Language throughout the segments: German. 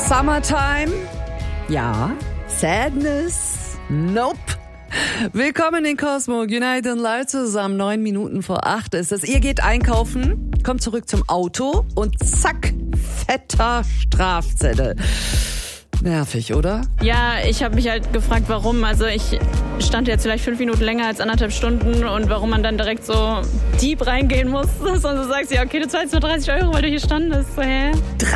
Summertime? Ja. Sadness? Nope. Willkommen in Cosmo. United und live zusammen. 9 Minuten vor 8 ist es. Ihr geht einkaufen, kommt zurück zum Auto und zack, fetter Strafzettel. Nervig, oder? Ja, ich habe mich halt gefragt, warum. Also ich stand jetzt vielleicht 5 Minuten länger als 1,5 Stunden und warum man dann direkt so deep reingehen muss. Und du sagst, ja, okay, du zahlst nur 30 Euro, weil du hier standest. So, hä?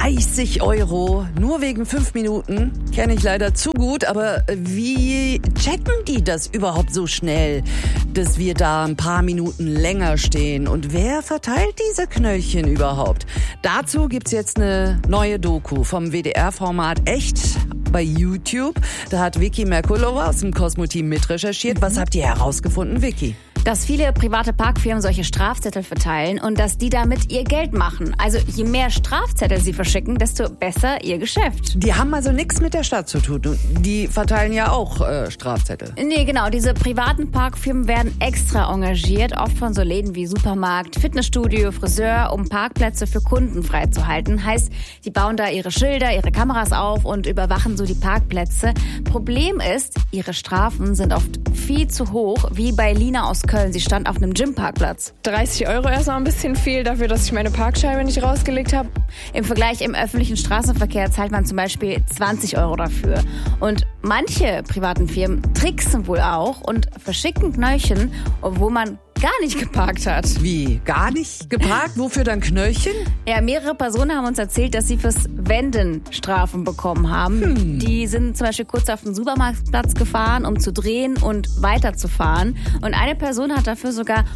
30 Euro, nur wegen 5 Minuten? Kenne ich leider zu gut, aber wie checken die das überhaupt so schnell, dass wir da ein paar Minuten länger stehen? Und wer verteilt diese Knöllchen überhaupt? Dazu gibt's jetzt eine neue Doku vom WDR-Format Echt bei YouTube. Da hat Vicky Merkulova aus dem Cosmo-Team mitrecherchiert. Was habt ihr herausgefunden, Vicky? Dass viele private Parkfirmen solche Strafzettel verteilen und dass die damit ihr Geld machen. Also je mehr Strafzettel sie verschicken, desto besser ihr Geschäft. Die haben also nichts mit der Stadt zu tun. Die verteilen ja auch Strafzettel. Nee, genau. Diese privaten Parkfirmen werden extra engagiert, oft von so Läden wie Supermarkt, Fitnessstudio, Friseur, um Parkplätze für Kunden freizuhalten. Heißt, die bauen da ihre Schilder, ihre Kameras auf und überwachen so die Parkplätze. Problem ist, ihre Strafen sind oft viel zu hoch, wie bei Lina aus Köln. Sie stand auf einem Gymparkplatz. 30 Euro erstmal ein bisschen viel dafür, dass ich meine Parkscheibe nicht rausgelegt habe. Im Vergleich im öffentlichen Straßenverkehr zahlt man zum Beispiel 20 Euro dafür. Und manche privaten Firmen tricksen wohl auch und verschicken Knöllchen, obwohl man gar nicht geparkt hat. Wie? Gar nicht geparkt? Wofür dann Knöllchen? Ja, mehrere Personen haben uns erzählt, dass sie fürs Wenden Strafen bekommen haben. Die sind zum Beispiel kurz auf den Supermarktplatz gefahren, um zu drehen und weiterzufahren. Und eine Person hat dafür sogar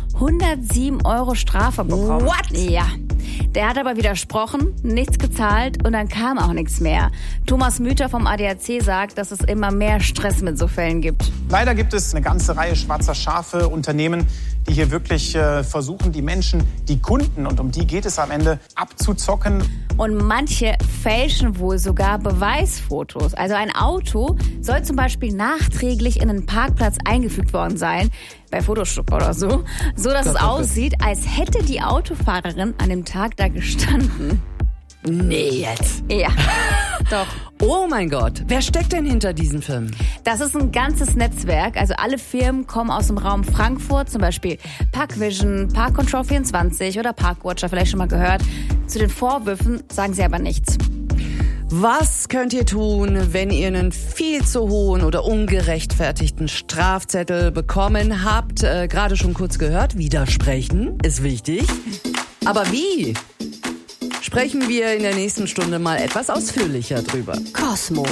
107 Euro Strafe bekommen. What? Ja. Der hat aber widersprochen, nichts gezahlt und dann kam auch nichts mehr. Thomas Müther vom ADAC sagt, dass es immer mehr Stress mit so Fällen gibt. Leider gibt es eine ganze Reihe schwarzer Schafe, Unternehmen, die hier wirklich versuchen, die Menschen, die Kunden, und um die geht es am Ende, abzuzocken. Und manche fälschen wohl sogar Beweisfotos. Also ein Auto soll zum Beispiel nachträglich in einen Parkplatz eingefügt worden sein, bei Photoshop oder so, so dass es aussieht, als hätte die Autofahrerin an dem Tag da gestanden. Nee, jetzt. Ja, doch. Oh mein Gott, wer steckt denn hinter diesen Firmen? Das ist ein ganzes Netzwerk. Also alle Firmen kommen aus dem Raum Frankfurt, zum Beispiel Parkvision, Parkcontrol24 oder Parkwatcher, vielleicht schon mal gehört. Zu den Vorwürfen sagen sie aber nichts. Was könnt ihr tun, wenn ihr einen viel zu hohen oder ungerechtfertigten Strafzettel bekommen habt? Gerade schon kurz gehört, widersprechen ist wichtig. Aber wie? Sprechen wir in der nächsten Stunde mal etwas ausführlicher drüber. Cosmo.